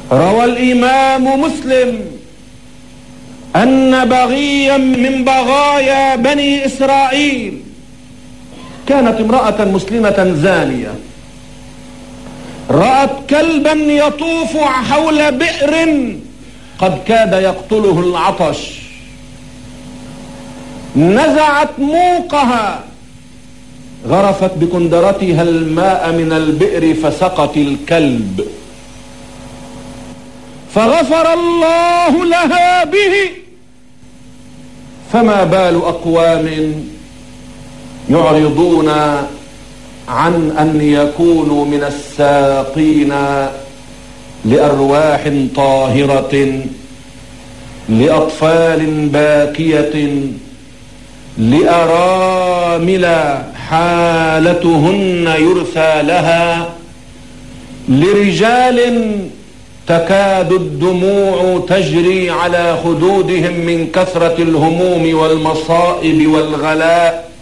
روى الإمام مسلم أن بغيا من بغايا بني إسرائيل، كانت امرأة مسلمة زانية، رأت كلبا يطوف حول بئر قد كاد يقتله العطش، نزعت موقها، غرفت بكندرتها الماء من البئر فسقت الكلب، فغفر الله لها به. فما بال أقوام يعرضون عن أن يكونوا من الساقين لأرواح طاهرة، لأطفال باكية، لأرامل حالتهن يرثى لها، لرجال تكاد الدموع تجري على خدودهم من كثرة الهموم والمصائب والغلاء،